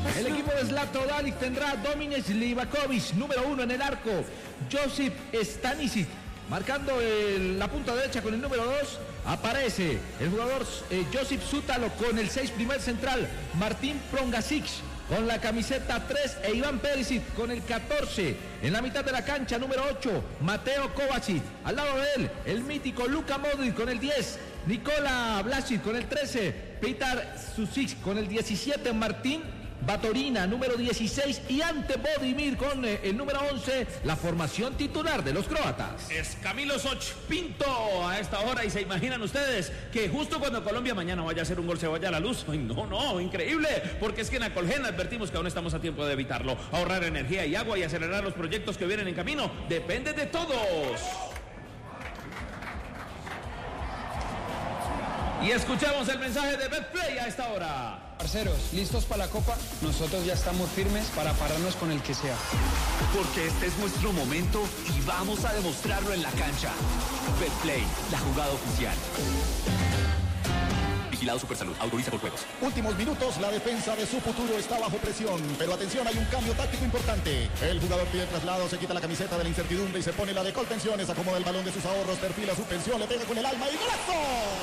El equipo de Zlatko Dalic tendrá Dominic Livakovic, número 1 en el arco. Josip Stanisic, marcando la punta derecha con el número 2. Aparece el jugador Josip Sútalo con el 6, primer central. Martín Prongasic con la camiseta 3 e Iván Perisic con el 14. En la mitad de la cancha, número 8, Mateo Kovacic. Al lado de él, el mítico Luka Modric con el 10. Nikola Vlasic con el 13. Petar Susic con el 17. Martín Batorina, número 16, y Ante Bodimir con el número 11, la formación titular de los croatas. Es Camilo Pinto a esta hora, y se imaginan ustedes que justo cuando Colombia mañana vaya a hacer un gol se vaya a la luz. Ay, no, increíble, porque es que en Acolgen advertimos que aún estamos a tiempo de evitarlo. Ahorrar energía y agua y acelerar los proyectos que vienen en camino depende de todos. Y escuchamos el mensaje de Betplay a esta hora. Parceros, ¿listos para la Copa? Nosotros ya estamos firmes para pararnos con el que sea. Porque este es nuestro momento y vamos a demostrarlo en la cancha. Betplay, la jugada oficial. Vigilado Supersalud, autoriza por juegos. Últimos minutos, la defensa de su futuro está bajo presión. Pero atención, hay un cambio táctico importante. El jugador pide traslado, se quita la camiseta de la incertidumbre y se pone la de Colpensiones. Acomoda el balón de sus ahorros, perfila su pensión, le pega con el alma y ¡golazo!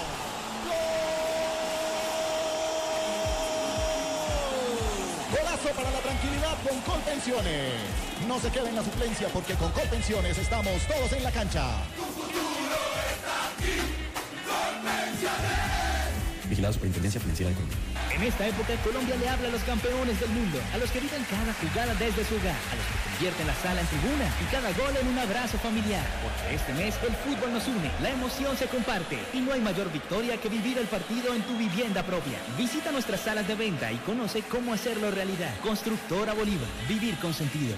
Golazo para la tranquilidad con Colpensiones. No se quede en la suplencia porque con Colpensiones estamos todos en la cancha. Tu futuro está aquí, Colpensiones. Vigilado Superintendencia Financiera de Colombia. En esta época, Colombia le habla a los campeones del mundo, a los que viven cada jugada desde su hogar, a los que convierten la sala en tribuna y cada gol en un abrazo familiar. Porque este mes el fútbol nos une, la emoción se comparte y no hay mayor victoria que vivir el partido en tu vivienda propia. Visita nuestras salas de venta y conoce cómo hacerlo realidad. Constructora Bolívar, vivir con sentido.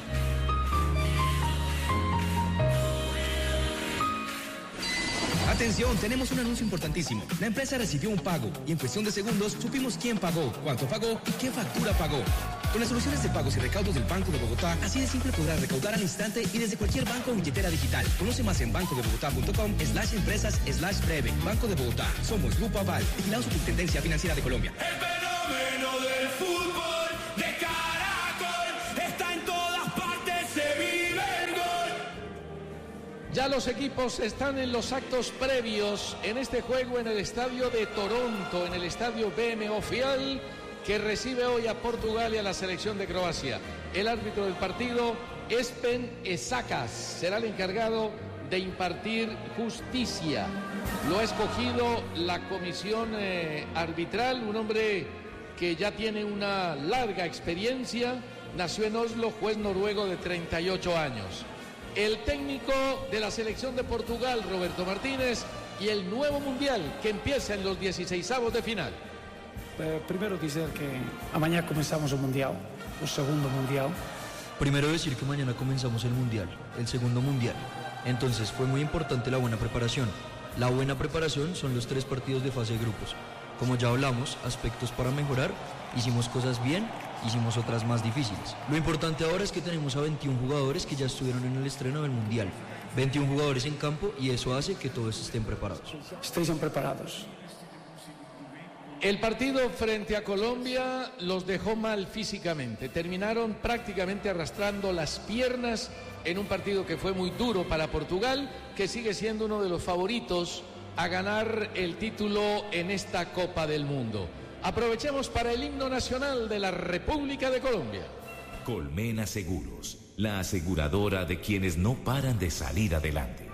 Atención, tenemos un anuncio importantísimo. La empresa recibió un pago y en cuestión de segundos supimos quién pagó, cuánto pagó y qué factura pagó. Con las soluciones de pagos y recaudos del Banco de Bogotá, así de simple podrás recaudar al instante y desde cualquier banco o billetera digital. Conoce más en bancodebogotá.com/empresas/breve. Banco de Bogotá. Somos Grupo Aval, vigilado Superintendencia Financiera de Colombia. El fenómeno del fútbol de Caracol está en todas partes, se vive el gol. Ya los equipos están en los actos previos en este juego en el estadio de Toronto, en el estadio BMO Fiel, que recibe hoy a Portugal y a la selección de Croacia. El árbitro del partido, Espen Esakas, será el encargado de impartir justicia. Lo ha escogido la comisión arbitral, un hombre que ya tiene una larga experiencia, nació en Oslo, juez noruego de 38 años. El técnico de la selección de Portugal, Roberto Martínez, y el nuevo mundial que empieza en los 16avos de final. Primero dizer que amanhã começamos o Mundial, o segundo Mundial. Primero decir que mañana comenzamos el Mundial, el segundo Mundial. Entonces fue muy importante la buena preparación. La buena preparación son los 3 partidos de fase de grupos. Como ya hablamos, aspectos para mejorar, hicimos cosas bien, hicimos otras más difíciles. Lo importante ahora es que tenemos a 21 jugadores que ya estuvieron en el estreno del Mundial. 21 jugadores en campo y eso hace que todos estén preparados. Estejam preparados. El partido frente a Colombia los dejó mal físicamente. Terminaron prácticamente arrastrando las piernas en un partido que fue muy duro para Portugal, que sigue siendo uno de los favoritos a ganar el título en esta Copa del Mundo. Aprovechemos para el himno nacional de la República de Colombia. Colmena Seguros, la aseguradora de quienes no paran de salir adelante.